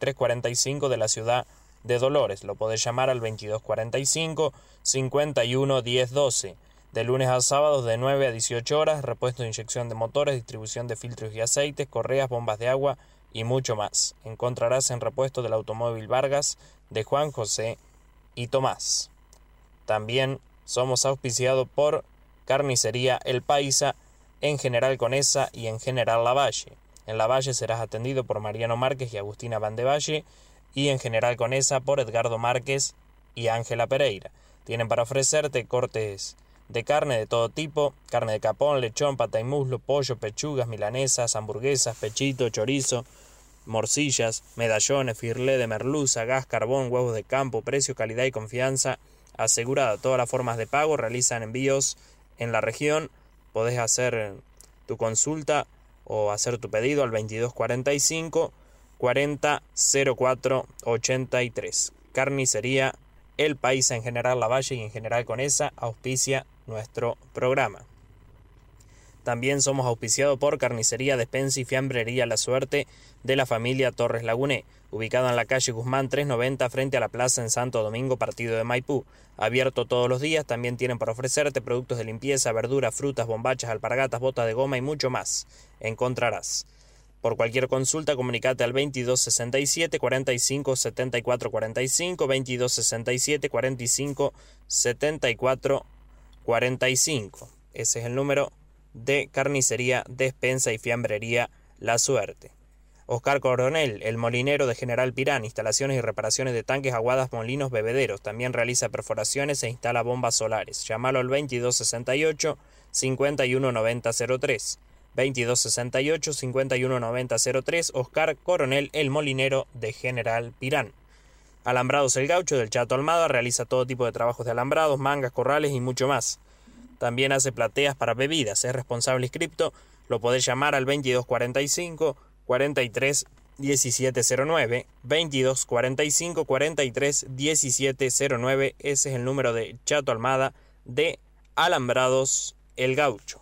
4345 de la ciudad de Dolores. Lo podés llamar al 2245 51 10 12. De lunes a sábados de 9 a 18 horas, repuesto de inyección de motores, distribución de filtros y aceites, correas, bombas de agua y mucho más. Encontrarás en Repuesto del Automóvil Vargas de Juan José y Tomás. También somos auspiciados por Carnicería El Paisa en General Conesa y en General Lavalle. En Lavalle serás atendido por Mariano Márquez y Agustina Van de Valle, y en General Conesa por Edgardo Márquez y Ángela Pereira. Tienen para ofrecerte cortes de carne de todo tipo: carne de capón, lechón, pata y muslo, pollo, pechugas, milanesas, hamburguesas, pechito, chorizo, morcillas, medallones, firlé de merluza, gas, carbón, huevos de campo. Precio, calidad y confianza asegurada. Todas las formas de pago, realizan envíos en la región. Podés hacer tu consulta o hacer tu pedido al 2245 40 04 83. Carnicería El Paisa en General Lavalle y en General Conesa auspicia nuestro programa. También somos auspiciados por Carnicería Despensa y Fiambrería La Suerte de la familia Torres Laguné, ubicado en la calle Guzmán 390 frente a la plaza en Santo Domingo, partido de Maipú. Abierto todos los días. También tienen para ofrecerte productos de limpieza, verduras, frutas, bombachas, alpargatas, botas de goma y mucho más. Encontrarás. Por cualquier consulta, comunicate al 2267 45 74 45, 2267 45 74 45. Ese es el número de Carnicería Despensa y Fiambrería La Suerte. Oscar Coronel, el molinero de General Pirán, instalaciones y reparaciones de tanques, aguadas, molinos, bebederos. También realiza perforaciones e instala bombas solares. Llámalo al 2268 519003. 2268 519003. Oscar Coronel, el molinero de General Pirán. Alambrados El Gaucho del Chato Almada, realiza todo tipo de trabajos de alambrados, mangas, corrales y mucho más. También hace plateas para bebidas. Es responsable inscripto. Lo podés llamar al 2245 43 1709. 2245 43 1709. Ese es el número de Chato Almada de Alambrados El Gaucho.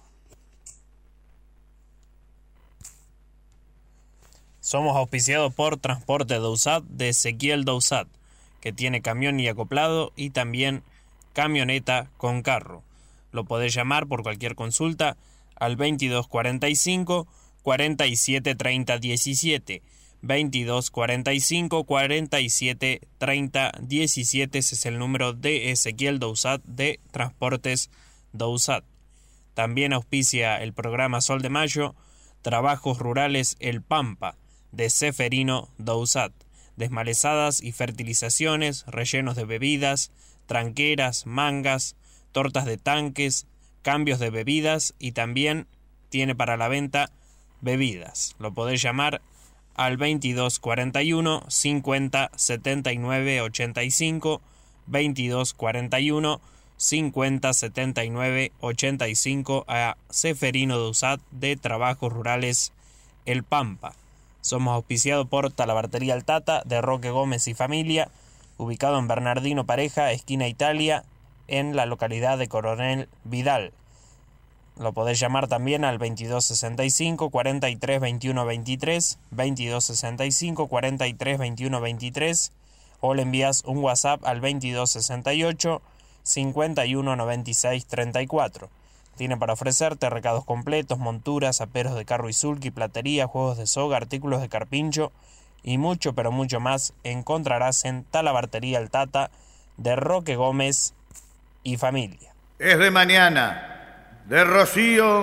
Somos auspiciados por Transporte Dousat de Ezequiel Dousat, que tiene camión y acoplado y también camioneta con carro. Lo podés llamar por cualquier consulta al 2245 47 30 17. 2245 47 30 17. Ese es el número de Ezequiel Dousat de Transportes Dousat. También auspicia el programa Sol de Mayo, Trabajos Rurales El Pampa, de Seferino Dousat. Desmalezadas y fertilizaciones, rellenos de bebidas, tranqueras, mangas, tortas de tanques, cambios de bebidas, y también tiene para la venta bebidas. Lo podés llamar al 2241 50 79 85, 2241 50 79 85 a Seferino Dousat de Trabajos Rurales El Pampa. Somos auspiciados por Talabartería El Tata de Roque Gómez y familia, ubicado en Bernardino Pareja, esquina Italia, en la localidad de Coronel Vidal. Lo podés llamar también al 2265 43 21 23, 2265 43 21 23, o le envías un WhatsApp al 2268 51 96 34. Tiene para ofrecerte recados completos, monturas, aperos de carro y sulky, platería, juegos de soga, artículos de carpincho y mucho, pero mucho más encontrarás en Talabartería El Tata de Roque Gómez y familia. Es de mañana, de rocío